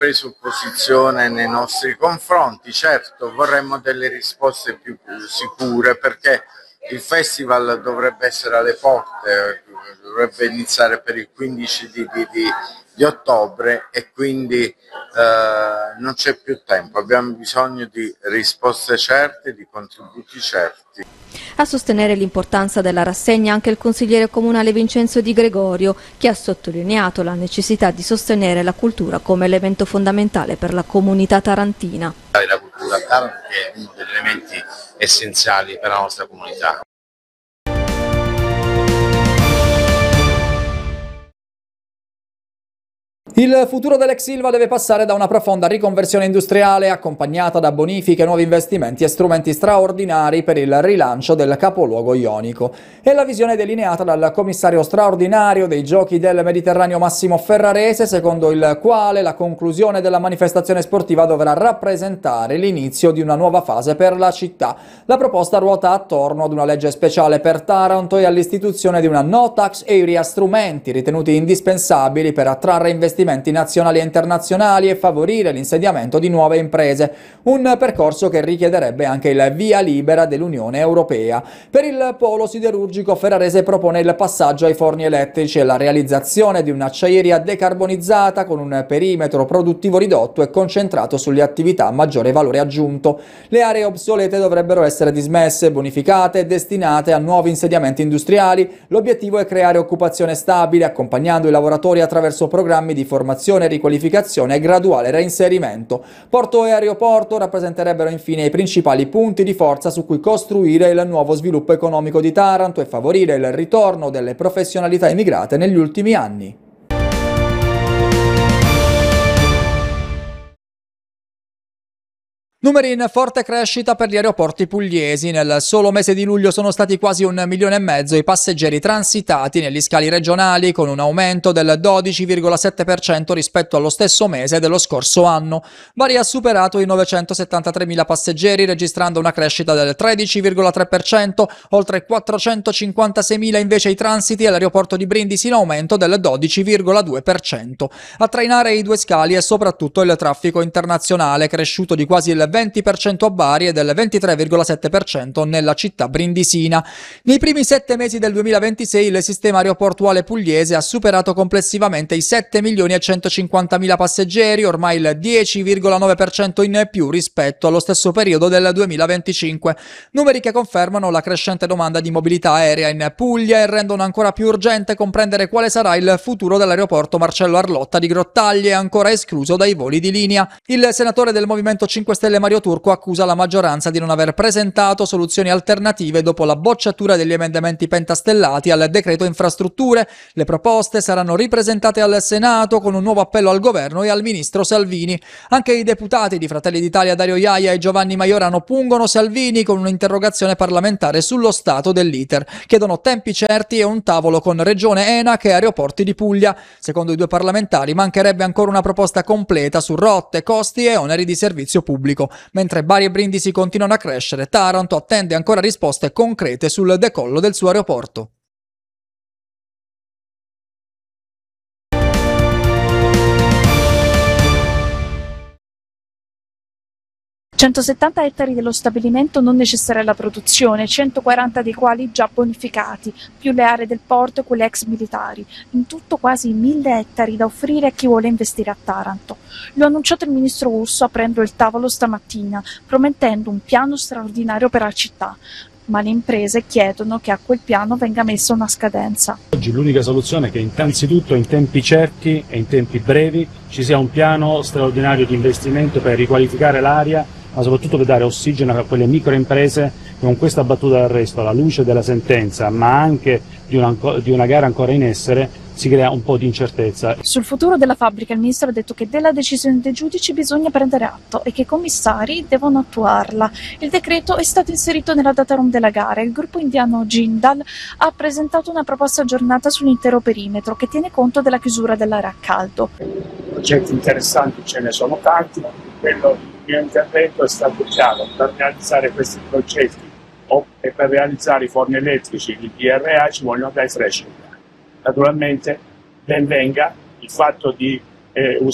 preso posizione nei nostri confronti. Certo, vorremmo delle risposte più sicure, perché il festival dovrebbe essere alle porte, dovrebbe iniziare per il 15 di ottobre e quindi non c'è più tempo, abbiamo bisogno di risposte certe, di contributi certi. A sostenere l'importanza della rassegna anche il consigliere comunale Vincenzo Di Gregorio, che ha sottolineato la necessità di sostenere la cultura come elemento fondamentale per la comunità tarantina. La cultura a Taranto è uno degli elementi essenziali per la nostra comunità. Il futuro dell'ex Ilva deve passare da una profonda riconversione industriale accompagnata da bonifiche, nuovi investimenti e strumenti straordinari per il rilancio del capoluogo ionico. È la visione delineata dal commissario straordinario dei Giochi del Mediterraneo Massimo Ferrarese, secondo il quale la conclusione della manifestazione sportiva dovrà rappresentare l'inizio di una nuova fase per la città. La proposta ruota attorno ad una legge speciale per Taranto e all'istituzione di una no tax area, strumenti ritenuti indispensabili per attrarre investimenti nazionali e internazionali e favorire l'insediamento di nuove imprese, un percorso che richiederebbe anche il via libera dell'Unione Europea. Per il polo siderurgico ferrarese propone il passaggio ai forni elettrici e la realizzazione di un'acciaieria decarbonizzata con un perimetro produttivo ridotto e concentrato sulle attività a maggiore valore aggiunto. Le aree obsolete dovrebbero essere dismesse, bonificate e destinate a nuovi insediamenti industriali. L'obiettivo è creare occupazione stabile, accompagnando i lavoratori attraverso programmi di formazione, riqualificazione e graduale reinserimento. Porto e aeroporto rappresenterebbero infine i principali punti di forza su cui costruire il nuovo sviluppo economico di Taranto e favorire il ritorno delle professionalità immigrate negli ultimi anni. Numeri in forte crescita per gli aeroporti pugliesi. Nel solo mese di luglio sono stati quasi 1,5 milioni i passeggeri transitati negli scali regionali, con un aumento del 12,7% rispetto allo stesso mese dello scorso anno. Bari ha superato i 973.000 passeggeri, registrando una crescita del 13,3%, oltre 456.000 invece i transiti all'aeroporto di Brindisi, in aumento del 12,2%. A trainare i due scali è soprattutto il traffico internazionale, cresciuto di quasi il 20% a Bari e del 23,7% nella città brindisina. Nei primi 7 mesi del 2026 il sistema aeroportuale pugliese ha superato complessivamente i 7.150.000 passeggeri, ormai il 10,9% in più rispetto allo stesso periodo del 2025. Numeri che confermano la crescente domanda di mobilità aerea in Puglia e rendono ancora più urgente comprendere quale sarà il futuro dell'aeroporto Marcello Arlotta di Grottaglie, ancora escluso dai voli di linea. Il senatore del Movimento 5 Stelle Mario Turco accusa la maggioranza di non aver presentato soluzioni alternative dopo la bocciatura degli emendamenti pentastellati al decreto infrastrutture. Le proposte saranno ripresentate al Senato con un nuovo appello al governo e al ministro Salvini. Anche i deputati di Fratelli d'Italia Dario Iaia e Giovanni Maiorano pungono Salvini con un'interrogazione parlamentare sullo stato dell'iter. Chiedono tempi certi e un tavolo con Regione, ENAC e Aeroporti di Puglia. Secondo i due parlamentari mancherebbe ancora una proposta completa su rotte, costi e oneri di servizio pubblico. Mentre Bari e Brindisi continuano a crescere, Taranto attende ancora risposte concrete sul decollo del suo aeroporto. 170 ettari dello stabilimento non necessari alla produzione, 140 dei quali già bonificati, più le aree del porto e quelle ex militari. In tutto quasi 1.000 ettari da offrire a chi vuole investire a Taranto. Lo ha annunciato il ministro Urso aprendo il tavolo stamattina, promettendo un piano straordinario per la città. Ma le imprese chiedono che a quel piano venga messa una scadenza. Oggi l'unica soluzione è che innanzitutto in tempi certi e in tempi brevi ci sia un piano straordinario di investimento per riqualificare l'area, ma soprattutto per dare ossigeno a quelle microimprese che con questa battuta d'arresto, alla luce della sentenza, ma anche di una gara ancora in essere, si crea un po' di incertezza. Sul futuro della fabbrica il ministro ha detto che della decisione dei giudici bisogna prendere atto e che i commissari devono attuarla. Il decreto è stato inserito nella data room della gara. Il gruppo indiano Jindal ha presentato una proposta aggiornata sull'intero perimetro che tiene conto della chiusura dell'area a caldo. Progetti interessanti ce ne sono tanti, quello mio intervento è stato chiaro: per realizzare questi progetti e per realizzare i forni elettrici, il DRA, ci vogliono dai threshold. Naturalmente ben venga il fatto di